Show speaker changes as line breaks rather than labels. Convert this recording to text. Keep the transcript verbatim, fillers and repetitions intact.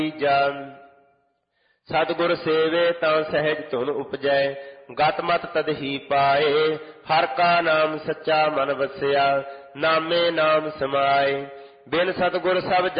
ਜਾਨ। ਸਤਿਗੁਰ ਸੇਵੇ ਤਾਂ ਸਹਿਜ ਧੁਨ ਉਪਜੈ, ਗਤ ਮਤ ਤਦਹੀ ਪਾਏ। ਹਰਿ ਕਾ ਨਾਮ ਸੱਚਾ ਮਨ ਵਸਿਆ, ਨਾਮੇ ਨਾਮ ਸਮਾਏ। ਬਿਨ ਸਤਿਗੁਰ ਸਭ